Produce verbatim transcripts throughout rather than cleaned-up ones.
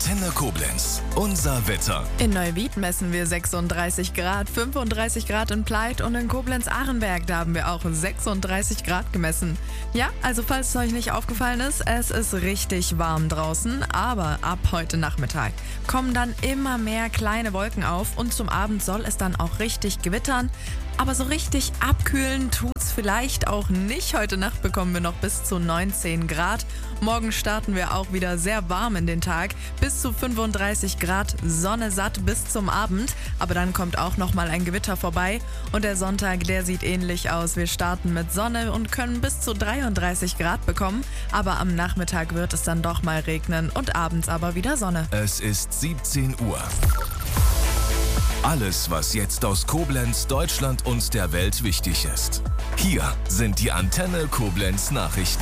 Antenne Koblenz. Unser Wetter. In Neuwied messen wir sechsunddreißig Grad, fünfunddreißig Grad in Pleit und in Koblenz-Ahrenberg, da haben wir auch sechsunddreißig Grad gemessen. Ja, also falls es euch nicht aufgefallen ist, es ist richtig warm draußen, aber ab heute Nachmittag kommen dann immer mehr kleine Wolken auf und zum Abend soll es dann auch richtig gewittern. Aber so richtig abkühlen tut's vielleicht auch nicht. Heute Nacht bekommen wir noch bis zu neunzehn Grad. Morgen starten wir auch wieder sehr warm in den Tag. Bis zu fünfunddreißig Grad, Sonne satt bis zum Abend. Aber dann kommt auch nochmal ein Gewitter vorbei. Und der Sonntag, der sieht ähnlich aus. Wir starten mit Sonne und können bis zu dreiunddreißig Grad bekommen. Aber am Nachmittag wird es dann doch mal regnen und abends aber wieder Sonne. Es ist siebzehn Uhr. Alles, was jetzt aus Koblenz, Deutschland und der Welt wichtig ist. Hier sind die Antenne Koblenz Nachrichten.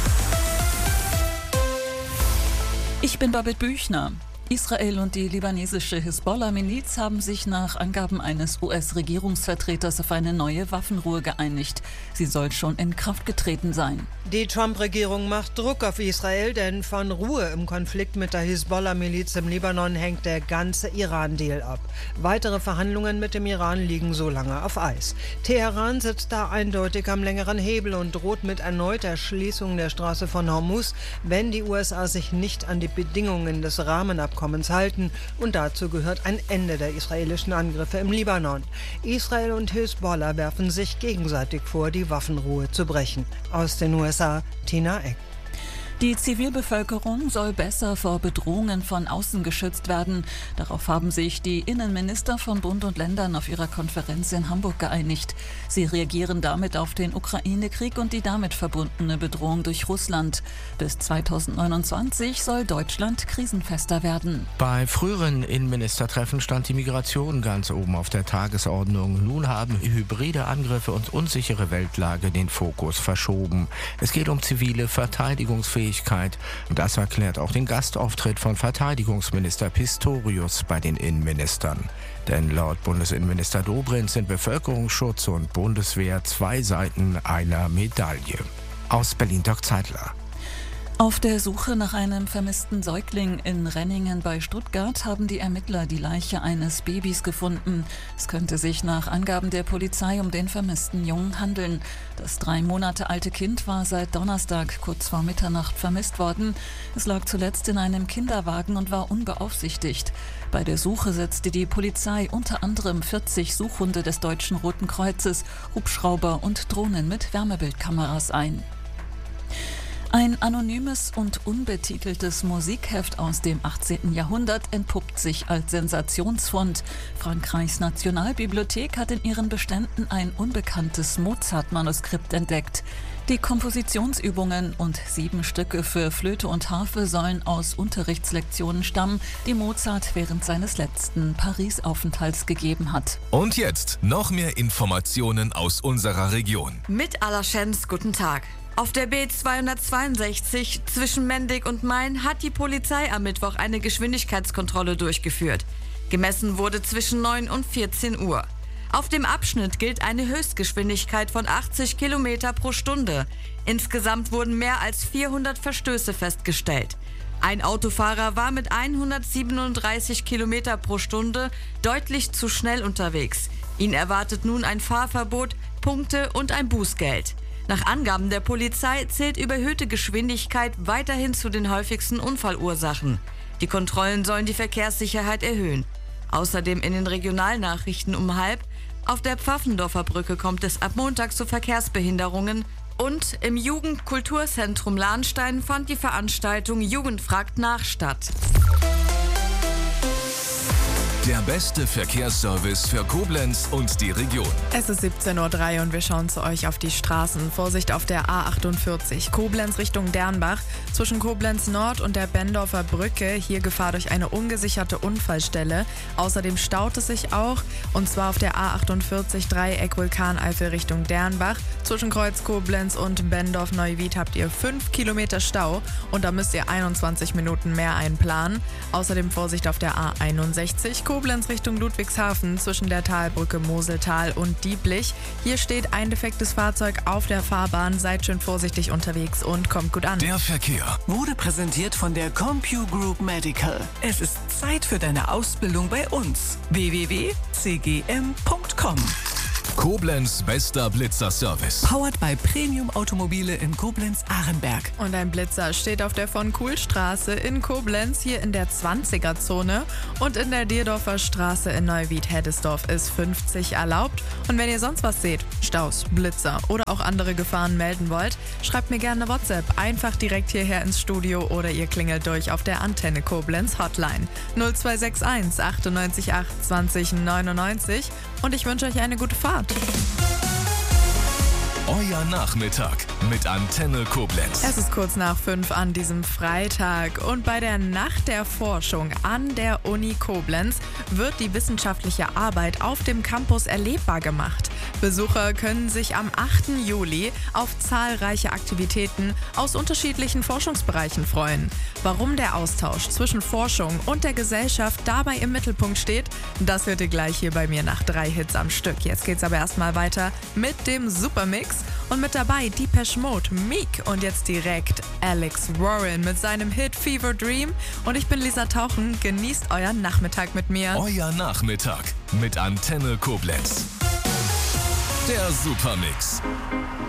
Ich bin Babette Büchner. Israel und die libanesische Hisbollah-Miliz haben sich nach Angaben eines U S-Regierungsvertreters auf eine neue Waffenruhe geeinigt. Sie soll schon in Kraft getreten sein. Die Trump-Regierung macht Druck auf Israel, denn von Ruhe im Konflikt mit der Hisbollah-Miliz im Libanon hängt der ganze Iran-Deal ab. Weitere Verhandlungen mit dem Iran liegen so lange auf Eis. Teheran sitzt da eindeutig am längeren Hebel und droht mit erneuter Schließung der Straße von Hormuz, wenn die U S A sich nicht an die Bedingungen des Rahmenabkommens halten, und dazu gehört ein Ende der israelischen Angriffe im Libanon. Israel und Hisbollah werfen sich gegenseitig vor, die Waffenruhe zu brechen. Aus den U S A, Tina Eck. Die Zivilbevölkerung soll besser vor Bedrohungen von außen geschützt werden. Darauf haben sich die Innenminister von Bund und Ländern auf ihrer Konferenz in Hamburg geeinigt. Sie reagieren damit auf den Ukraine-Krieg und die damit verbundene Bedrohung durch Russland. Bis zweitausendneunundzwanzig soll Deutschland krisenfester werden. Bei früheren Innenministertreffen stand die Migration ganz oben auf der Tagesordnung. Nun haben hybride Angriffe und unsichere Weltlage den Fokus verschoben. Es geht um zivile Verteidigungsfähigkeit. Das erklärt auch den Gastauftritt von Verteidigungsminister Pistorius bei den Innenministern. Denn laut Bundesinnenminister Dobrindt sind Bevölkerungsschutz und Bundeswehr zwei Seiten einer Medaille. Aus Berlin, Dirk Zeitler. Auf der Suche nach einem vermissten Säugling in Renningen bei Stuttgart haben die Ermittler die Leiche eines Babys gefunden. Es könnte sich nach Angaben der Polizei um den vermissten Jungen handeln. Das drei Monate alte Kind war seit Donnerstag kurz vor Mitternacht vermisst worden. Es lag zuletzt in einem Kinderwagen und war unbeaufsichtigt. Bei der Suche setzte die Polizei unter anderem vierzig Suchhunde des Deutschen Roten Kreuzes, Hubschrauber und Drohnen mit Wärmebildkameras ein. Ein anonymes und unbetiteltes Musikheft aus dem achtzehnten Jahrhundert entpuppt sich als Sensationsfund. Frankreichs Nationalbibliothek hat in ihren Beständen ein unbekanntes Mozart-Manuskript entdeckt. Die Kompositionsübungen und sieben Stücke für Flöte und Harfe sollen aus Unterrichtslektionen stammen, die Mozart während seines letzten Paris-Aufenthalts gegeben hat. Und jetzt noch mehr Informationen aus unserer Region. Mit Allerschenz, guten Tag. Auf der B zweihundertzweiundsechzig zwischen Mendig und Main hat die Polizei am Mittwoch eine Geschwindigkeitskontrolle durchgeführt. Gemessen wurde zwischen neun und vierzehn Uhr. Auf dem Abschnitt gilt eine Höchstgeschwindigkeit von achtzig Kilometer pro Stunde. Insgesamt wurden mehr als vierhundert Verstöße festgestellt. Ein Autofahrer war mit hundertsiebenunddreißig Kilometer pro Stunde deutlich zu schnell unterwegs. Ihn erwartet nun ein Fahrverbot, Punkte und ein Bußgeld. Nach Angaben der Polizei zählt überhöhte Geschwindigkeit weiterhin zu den häufigsten Unfallursachen. Die Kontrollen sollen die Verkehrssicherheit erhöhen. Außerdem in den Regionalnachrichten um halb: Auf der Pfaffendorfer Brücke kommt es ab Montag zu Verkehrsbehinderungen und im Jugendkulturzentrum Lahnstein fand die Veranstaltung Jugend fragt nach statt. Der beste Verkehrsservice für Koblenz und die Region. Es ist siebzehn Uhr drei und wir schauen zu euch auf die Straßen. Vorsicht auf der A achtundvierzig, Koblenz Richtung Dernbach. Zwischen Koblenz Nord und der Bendorfer Brücke. Hier Gefahr durch eine ungesicherte Unfallstelle. Außerdem staut es sich auch. Und zwar auf der A achtundvierzig Dreieck Vulkaneifel Richtung Dernbach. Zwischen Kreuz Koblenz und Bendorf-Neuwied habt ihr fünf Kilometer Stau und da müsst ihr einundzwanzig Minuten mehr einplanen. Außerdem Vorsicht auf der A einundsechzig Koblenz Richtung Ludwigshafen zwischen der Talbrücke Moseltal und Dieblich. Hier steht ein defektes Fahrzeug auf der Fahrbahn. Seid schön vorsichtig unterwegs und kommt gut an. Der Verkehr Wurde präsentiert von der CompuGroup Medical. Es ist Zeit für deine Ausbildung bei uns. w w w punkt c g m punkt com. Koblenz bester Blitzer-Service. Powered by Premium Automobile in Koblenz-Arenberg. Und ein Blitzer steht auf der von Kuhlstraße in Koblenz, hier in der zwanziger-Zone. Und in der Dierdorfer Straße in Neuwied-Heddesdorf ist fünfzig erlaubt. Und wenn ihr sonst was seht, Staus, Blitzer oder auch andere Gefahren melden wollt, schreibt mir gerne eine WhatsApp. Einfach direkt hierher ins Studio oder ihr klingelt durch auf der Antenne Koblenz Hotline null zwei sechs eins achtundneunzig acht zwanzig neunundneunzig. Und ich wünsche euch eine gute Fahrt. Euer Nachmittag mit Antenne Koblenz. Es ist kurz nach fünf an diesem Freitag und bei der Nacht der Forschung an der Uni Koblenz wird die wissenschaftliche Arbeit auf dem Campus erlebbar gemacht. Besucher können sich am achten Juli auf zahlreiche Aktivitäten aus unterschiedlichen Forschungsbereichen freuen. Warum der Austausch zwischen Forschung und der Gesellschaft dabei im Mittelpunkt steht, das hört ihr gleich hier bei mir nach drei Hits am Stück. Jetzt geht's aber erstmal weiter mit dem Supermix. Und mit dabei Depeche Mode, Meek und jetzt direkt Alex Warren mit seinem Hit Fever Dream. Und ich bin Lisa Tauchen, genießt euren Nachmittag mit mir. Euer Nachmittag mit Antenne Koblenz. Der Supermix.